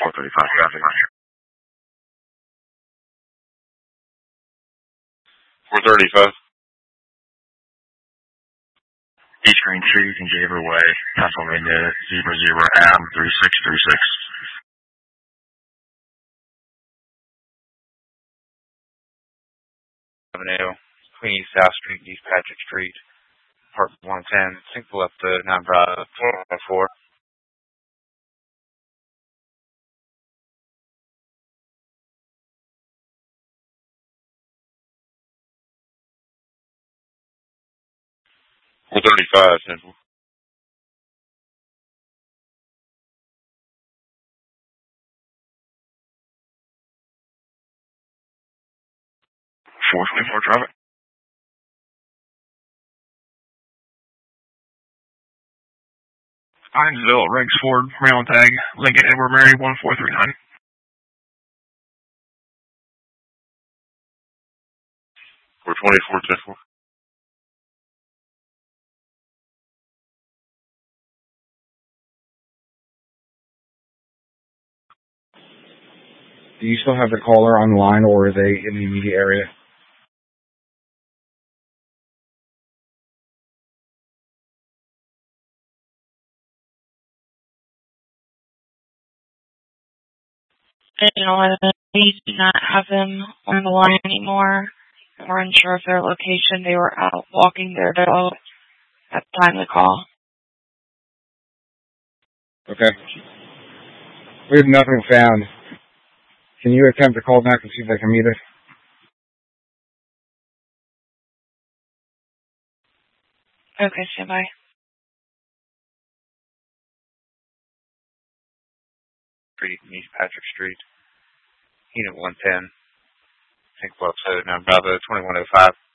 435 traffic. 435. East Green Street in Javer Way, Pennsylvania, 00M3636. Avenue, between East South Street and East Patrick Street, apartment 110. I think pull up the 9 Bravo 414. Central. 424 traffic. Hinesville, Riggs Ford, Maryland tag, Lincoln Edward Mary 1439. 424 Central. Do you still have the caller on the line, or are they in the immediate area? We do not have them on the line anymore. We're unsure of their location. They were out walking their dog at the time of the call. Okay. We have nothing found. Can you attempt to call back and see if they can meet us? Okay, stand by. Street, East Patrick Street, Unit 110. I think pull up the 9 Bravo 2105.